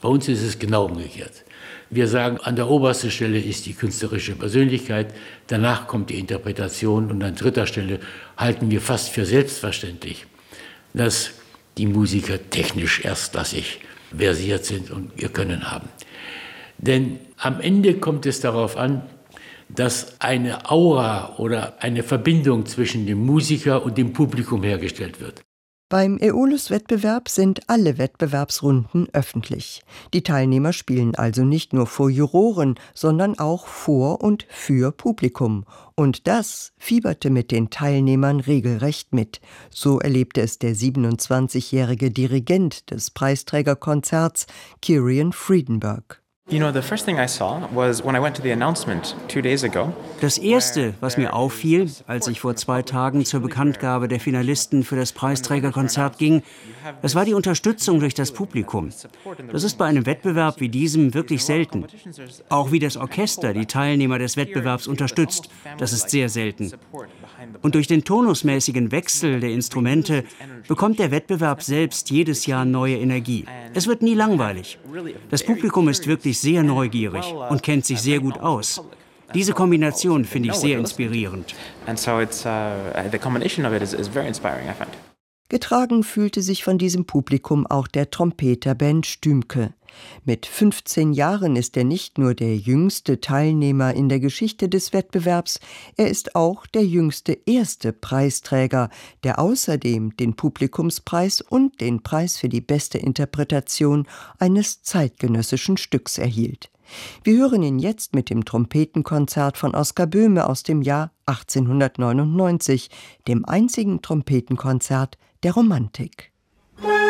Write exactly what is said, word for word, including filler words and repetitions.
Bei uns ist es genau umgekehrt. Wir sagen, an der obersten Stelle ist die künstlerische Persönlichkeit, danach kommt die Interpretation und an dritter Stelle halten wir fast für selbstverständlich, dass die Musiker technisch erstklassig versiert sind und ihr Können haben. Denn am Ende kommt es darauf an, dass eine Aura oder eine Verbindung zwischen dem Musiker und dem Publikum hergestellt wird. Beim Aeolus-Wettbewerb sind alle Wettbewerbsrunden öffentlich. Die Teilnehmer spielen also nicht nur vor Juroren, sondern auch vor und für Publikum. Und das fieberte mit den Teilnehmern regelrecht mit. So erlebte es der siebenundzwanzigjährige Dirigent des Preisträgerkonzerts, Kieran Friedenberg. Das Erste, was mir auffiel, als ich vor zwei Tagen zur Bekanntgabe der Finalisten für das Preisträgerkonzert ging, das war die Unterstützung durch das Publikum. Das ist bei einem Wettbewerb wie diesem wirklich selten. Auch wie das Orchester die Teilnehmer des Wettbewerbs unterstützt, das ist sehr selten. Und durch den tonusmäßigen Wechsel der Instrumente bekommt der Wettbewerb selbst jedes Jahr neue Energie. Es wird nie langweilig. Das Publikum ist wirklich sehr neugierig und kennt sich sehr gut aus. Diese Kombination finde ich sehr inspirierend. Getragen fühlte sich von diesem Publikum auch der Trompeter Ben Stümke. Mit fünfzehn Jahren ist er nicht nur der jüngste Teilnehmer in der Geschichte des Wettbewerbs, er ist auch der jüngste erste Preisträger, der außerdem den Publikumspreis und den Preis für die beste Interpretation eines zeitgenössischen Stücks erhielt. Wir hören ihn jetzt mit dem Trompetenkonzert von Oskar Böhme aus dem Jahr achtzehnhundertneunundneunzig, dem einzigen Trompetenkonzert der Romantik.